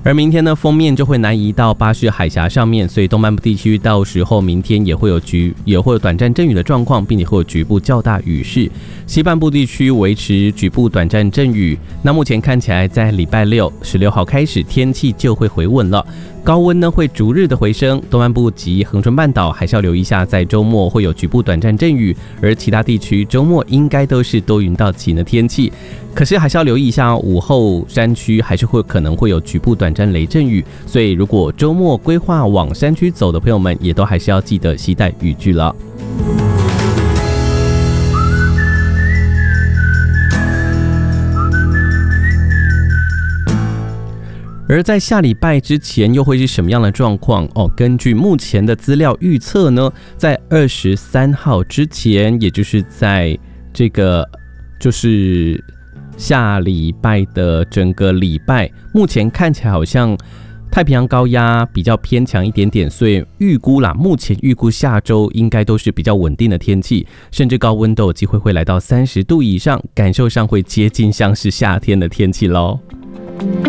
而明天呢，锋面就会南移到巴士海峡上面，所以东半部地区到时候明天也会有短暂阵雨的状况，并且会有局部较大雨势。西半部地区维持局部短暂阵雨。那目前看起来，在礼拜六16号开始，天气就会回稳了。高温呢会逐日的回升，东半部及恒春半岛还是要留意一下，在周末会有局部短暂阵雨，而其他地区周末应该都是多云到晴的天气。可是还是要留意一下，午后山区还是可能会有局部短暂雷阵雨，所以如果周末规划往山区走的朋友们，也都还是要记得携带雨具了。而在下礼拜之前又会是什么样的状况？根据目前的资料预测呢，在23号之前，也就是在这个下礼拜的整个礼拜，目前看起来好像太平洋高压比较偏强一点点，所以目前预估下周应该都是比较稳定的天气，甚至高温都有机会会来到30度以上，感受上会接近像是夏天的天气咯。